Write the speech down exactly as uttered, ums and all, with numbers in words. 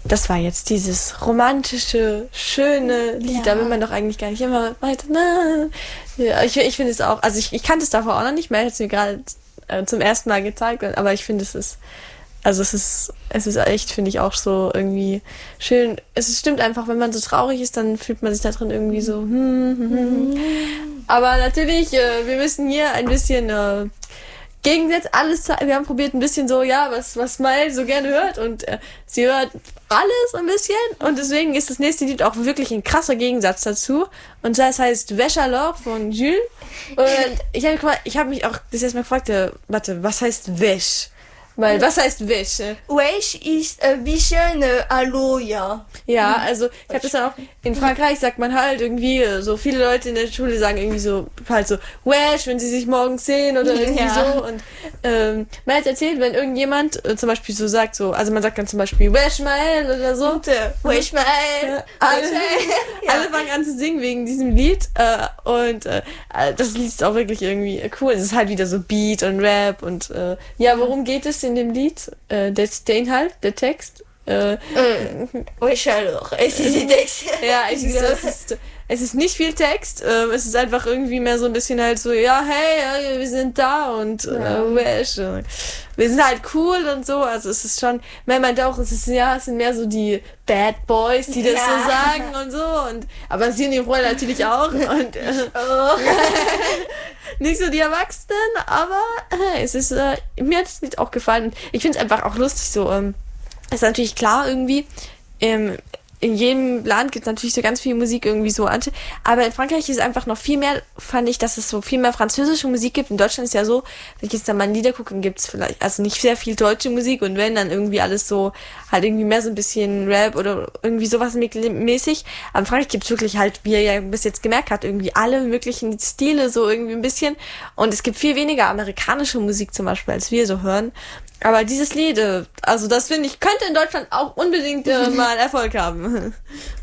das war jetzt dieses romantische, schöne Lied. Ja. Da will man doch eigentlich gar nicht immer weiter. Na. Ja, ich ich finde es auch, also ich, ich kannte es davor auch noch nicht mehr, hat es mir gerade äh, zum ersten Mal gezeigt, aber ich finde es ist, also es ist, es ist echt, finde ich auch so irgendwie schön. Es stimmt einfach, wenn man so traurig ist, dann fühlt man sich da drin irgendwie so. Hm, hm, hm. Aber natürlich, äh, wir müssen hier ein bisschen äh, Gegensatz, alles, wir haben probiert ein bisschen so, ja, was, was Smile so gerne hört und äh, sie hört alles ein bisschen und deswegen ist das nächste Lied auch wirklich ein krasser Gegensatz dazu und das heißt Wäsche alors von Jules und ich habe ich hab mich auch das erste Mal gefragt, äh, warte, was heißt Wäsch? Weil, was heißt Wäsche? Wäsche ist ein bisschen äh, Hallo, ja. Ja, also ich habe das dann auch, in Frankreich sagt man halt irgendwie, so viele Leute in der Schule sagen irgendwie so, halt so, Wäsch, wenn sie sich morgens sehen oder irgendwie ja. so. Und ähm, man hat erzählt, wenn irgendjemand äh, zum Beispiel so sagt, so, also man sagt dann zum Beispiel Wäsch mal oder so. Und, äh, Wäsch mal. Ja, alle, ja. alle fangen an zu singen wegen diesem Lied äh, und äh, das Lied ist auch wirklich irgendwie cool. Es ist halt wieder so Beat und Rap und äh, ja, worum geht es in dem Lied? Äh, der, der Inhalt, der Text? Äh, Wesh alors, es ist Text. Ja, es ist, es, ist, es ist nicht viel Text. Äh, es ist einfach irgendwie mehr so ein bisschen halt so, ja, hey, wir sind da und ja. äh, wesh. Wir sind halt cool und so. Also es ist schon, man meint auch, es ist ja, es sind mehr so die Bad Boys, die das ja. so sagen und so. Und aber sie und die Freunde natürlich auch. Und äh, oh. nicht so die Erwachsenen, aber äh, es ist, äh, mir hat das Lied auch gefallen. Und ich finde es einfach auch lustig so. Ähm, ist natürlich klar irgendwie, ähm, in jedem Land gibt es natürlich so ganz viel Musik irgendwie so an. Aber in Frankreich ist es einfach noch viel mehr, fand ich, dass es so viel mehr französische Musik gibt. In Deutschland ist ja so, wenn ich jetzt da mal Lieder gucke, dann gibt es vielleicht, also nicht sehr viel deutsche Musik und wenn, dann irgendwie alles so, halt irgendwie mehr so ein bisschen Rap oder irgendwie sowas mäßig. Aber in Frankreich gibt es wirklich halt, wie ihr ja bis jetzt gemerkt habt, irgendwie alle möglichen Stile so irgendwie ein bisschen. Und es gibt viel weniger amerikanische Musik zum Beispiel, als wir so hören. Aber dieses Lied, also das finde ich, könnte in Deutschland auch unbedingt äh, mal Erfolg haben.